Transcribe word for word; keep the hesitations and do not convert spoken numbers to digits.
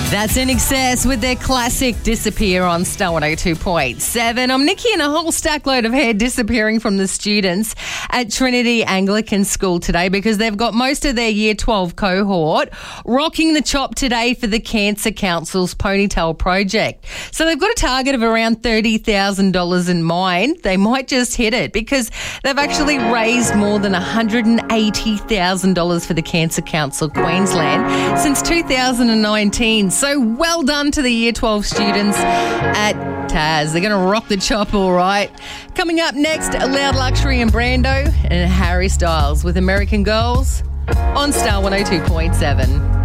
That's In Excess with their classic Disappear on Star one oh two point seven. I'm Nikki, and a whole stack load of hair disappearing from the students at Trinity Anglican School today because they've got most of their Year twelve cohort rocking the chop today for the Cancer Council's Ponytail Project. So they've got a target of around thirty thousand dollars in mind. They might just hit it because they've actually raised more than one hundred eighty thousand dollars for the Cancer Council Queensland since two thousand nineteen. So well done to the Year twelve students at Taz. They're going to rock the chop all right. Coming up next, Loud Luxury and Brando and Harry Styles with American Girls on Star one oh two point seven.